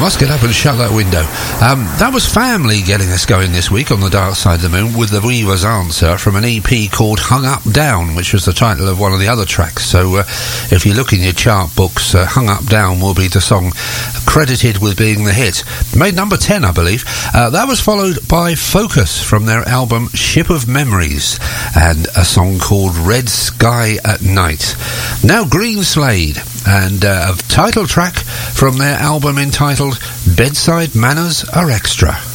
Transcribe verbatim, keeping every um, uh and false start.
must get up and shut that window. Um, that was Family getting us going this week on The Dark Side of the Moon with the Weaver's Answer from an E P called Hung Up Down, which was the title of one of the other tracks. So uh, if you look in your chart books, uh, Hung Up Down will be the song credited with being the hit. Made number ten, I believe. Uh, that was followed by Focus from their album Ship of Memories and a song called Red Sky at Night. Now Green Slade and uh, a title track from their album entitled Bedside Manners Are Extra.